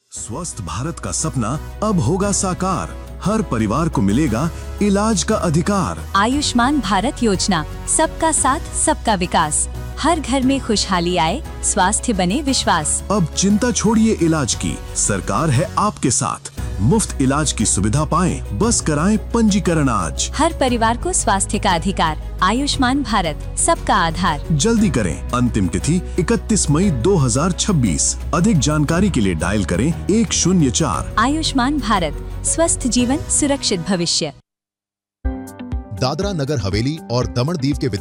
स्वस्थ भारत का सपना अब होगा साकार। हर परिवार को मिलेगा इलाज का अधिकार। आयुष्मान भारत योजना, सबका साथ सबका विकास। हर घर में खुशहाली आए, स्वास्थ्य बने विश्वास। अब चिंता छोड़िए इलाज की, सरकार है आपके साथ। मुफ्त इलाज की सुविधा पाएं, बस कराएं पंजीकरण आज। हर परिवार को स्वास्थ्य का अधिकार। आयुष्मान भारत, सबका आधार। जल्दी करें, अंतिम तिथि 31 मई 2026। अधिक जानकारी के लिए डायल करें 104। आयुष्मान भारत, स्वस्थ जीवन, सुरक्षित भविष्य। दादरा नगर हवेली और दमन दीव के